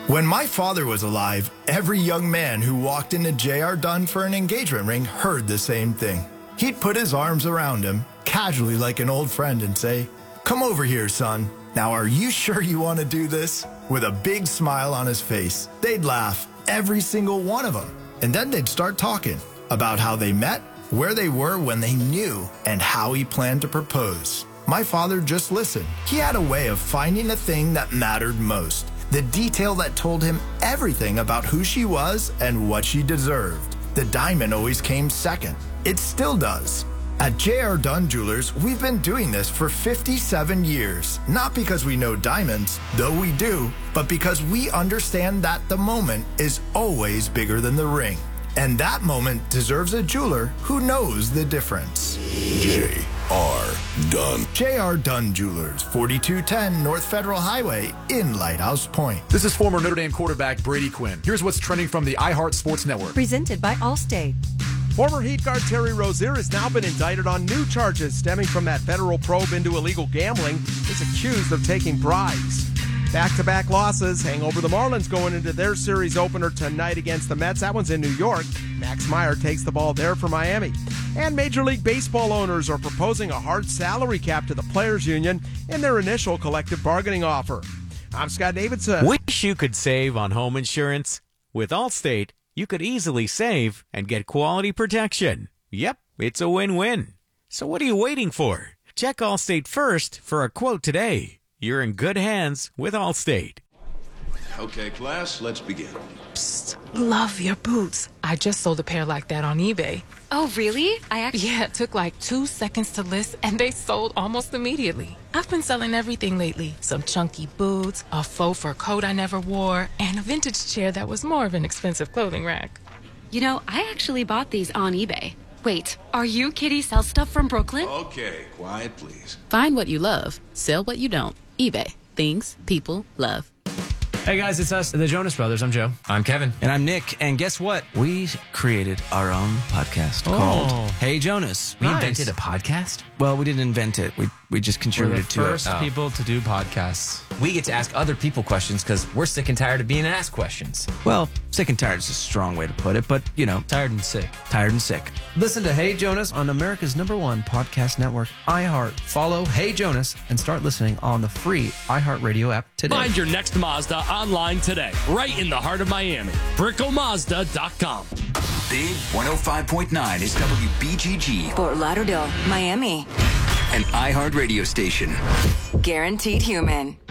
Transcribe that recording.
When my father was alive, every young man who walked into J.R. Dunn for an engagement ring heard the same thing. He'd put his arms around him, casually like an old friend, and say, "Come over here, son. Now, are you sure you want to do this?" With a big smile on his face, they'd laugh, every single one of them. And then they'd start talking about how they met, where they were when they knew, and how he planned to propose. My father just listened. He had a way of finding a thing that mattered most. The detail that told him everything about who she was and what she deserved. The diamond always came second. It still does. At J.R. Dunn Jewelers, we've been doing this for 57 years. Not because we know diamonds, though we do, but because we understand that the moment is always bigger than the ring. And that moment deserves a jeweler who knows the difference. J.R. Dunn. J.R. Dunn Jewelers, 4210 North Federal Highway in Lighthouse Point. This is former Notre Dame quarterback Brady Quinn. Here's what's trending from the iHeart Sports Network. Presented by Allstate. Former Heat guard Terry Rozier has now been indicted on new charges stemming from that federal probe into illegal gambling. He's accused of taking bribes. Back-to-back losses hang over the Marlins going into their series opener tonight against the Mets. That one's in New York. Max Meyer takes the ball there for Miami. And Major League Baseball owners are proposing a hard salary cap to the Players Union in their initial collective bargaining offer. I'm Scott Davidson. Wish you could save on home insurance? With Allstate, you could easily save and get quality protection. Yep, it's a win-win. So what are you waiting for? Check Allstate first for a quote today. You're in good hands with Allstate. Okay, class, let's begin. Psst, love your boots. I just sold a pair like that on eBay. Oh, really? Yeah, it took like 2 seconds to list, and they sold almost immediately. I've been selling everything lately. Some chunky boots, a faux fur coat I never wore, and a vintage chair that was more of an expensive clothing rack. You know, I actually bought these on eBay. Wait, are you Kitty Sell Stuff from Brooklyn? Okay, quiet, please. Find what you love. Sell what you don't. eBay. Things people love. Hey guys, it's us, the Jonas Brothers. I'm Joe. I'm Kevin. And I'm Nick. And guess what? We created our own podcast called Hey Jonas. We invented a podcast? Well, we didn't invent it. We just contributed to it. We're the first people to do podcasts. We get to ask other people questions because we're sick and tired of being asked questions. Well, sick and tired is a strong way to put it, but, you know. Tired and sick. Tired and sick. Listen to Hey Jonas on America's #1 podcast network, iHeart. Follow Hey Jonas and start listening on the free iHeartRadio app today. Find your next Mazda online today, right in the heart of Miami. BrickleMazda.com. Big 105.9 is WBGG. Fort Lauderdale, Miami. An iHeart radio station. Guaranteed human.